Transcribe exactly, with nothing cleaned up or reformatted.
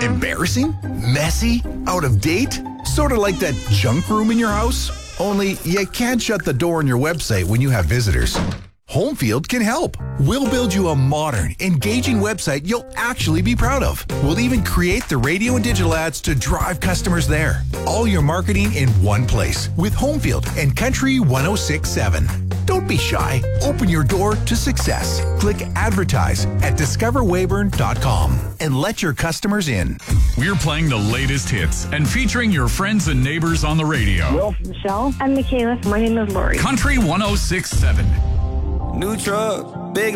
Embarrassing? Messy? Out of date? Sort of like that junk room in your house? Only you can't shut the door on your website when you have visitors. Homefield can help. We'll build you a modern, engaging website you'll actually be proud of. We'll even create the radio and digital ads to drive customers there. All your marketing in one place with Homefield and Country one oh six point seven. Don't be shy. Open your door to success. Click advertise at discover weyburn dot com and let your customers in. We're playing the latest hits and featuring your friends and neighbors on the radio. Will, Michelle. I'm Michaela. My name is Lori. Country one oh six point seven. New truck.